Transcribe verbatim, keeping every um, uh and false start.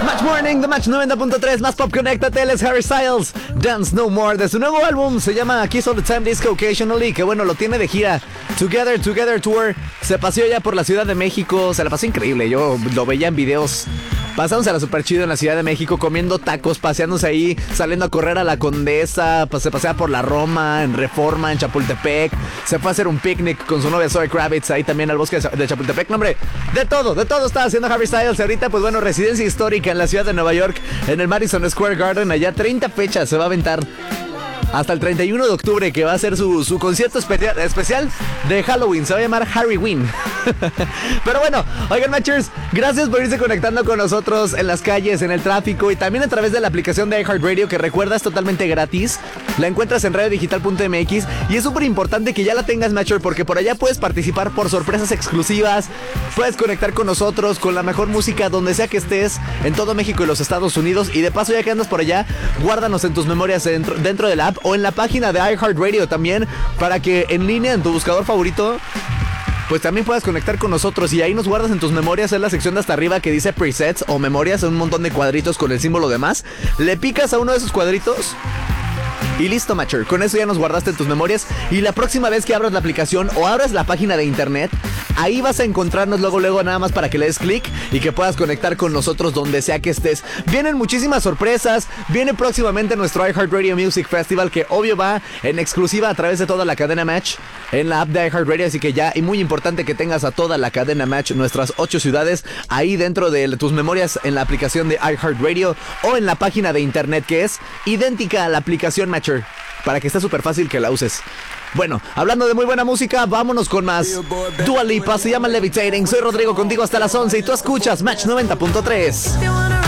Match Morning, The Match noventa punto tres, más pop, conéctate, él es Harry Styles, Dance No More, de su nuevo álbum, se llama Kiss All The Time Disco Occasionally, que bueno, lo tiene de gira, Together, Together Tour, se paseó ya por la Ciudad de México, se la pasó increíble, yo lo veía en videos, pasándose a la super chido en la Ciudad de México, comiendo tacos, paseándose ahí, saliendo a correr a la Condesa, pues se pasea por la Roma, en Reforma, en Chapultepec, se fue a hacer un picnic con su novia Zoe Kravitz, ahí también al bosque de Chapultepec, no hombre, de todo, de todo está haciendo Harry Styles, ahorita pues bueno, residencia histórica en la ciudad de Nueva York, en el Madison Square Garden, allá treinta fechas se va a aventar hasta el treinta y uno de octubre, que va a ser su, su concierto especial, especial de Halloween. Se va a llamar Harryween. Pero bueno, oigan, Matchers, gracias por irse conectando con nosotros en las calles, en el tráfico y también a través de la aplicación de iHeartRadio, que recuerda es totalmente gratis. La encuentras en radio digital punto m x y es súper importante que ya la tengas, Matcher, porque por allá puedes participar por sorpresas exclusivas, puedes conectar con nosotros, con la mejor música donde sea que estés, en todo México y los Estados Unidos. Y de paso, ya que andas por allá, guárdanos en tus memorias dentro, dentro de la app o en la página de iHeartRadio también, para que en línea, en tu buscador favorito, pues también puedas conectar con nosotros y ahí nos guardas en tus memorias, en la sección de hasta arriba que dice presets o memorias, un montón de cuadritos con el símbolo de más. Le picas a uno de esos cuadritos y listo, Matcher, con eso ya nos guardaste en tus memorias. Y la próxima vez que abras la aplicación o abras la página de internet, ahí vas a encontrarnos luego, luego, nada más para que le des clic y que puedas conectar con nosotros donde sea que estés. Vienen muchísimas sorpresas, viene próximamente nuestro iHeartRadio Music Festival, que obvio va en exclusiva a través de toda la cadena Match en la app de iHeartRadio, así que ya, y muy importante que tengas a toda la cadena Match, nuestras ocho ciudades, ahí dentro de tus memorias en la aplicación de iHeartRadio o en la página de internet que es idéntica a la aplicación Matcher, para que esté súper fácil que la uses. Bueno, hablando de muy buena música, vámonos con más. Dua Lipa, se llama Levitating. Soy Rodrigo, contigo hasta las once y tú escuchas Match noventa punto tres.